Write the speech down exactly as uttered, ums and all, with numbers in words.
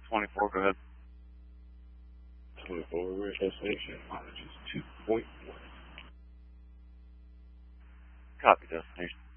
twenty-four, go ahead. twenty-four, reverse destination, mileage is two point one. Copy, destination.